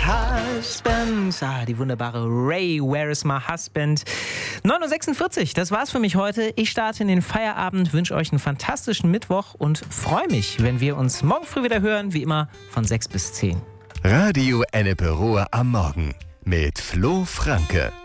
Husband. Die wunderbare Ray, Where is my husband? 9.46 Uhr, das war's für mich heute. Ich starte in den Feierabend, wünsche euch einen fantastischen Mittwoch und freue mich, wenn wir uns morgen früh wieder hören, wie immer von 6 bis 10. Radio Ennepe Ruhr am Morgen mit Flo Franke.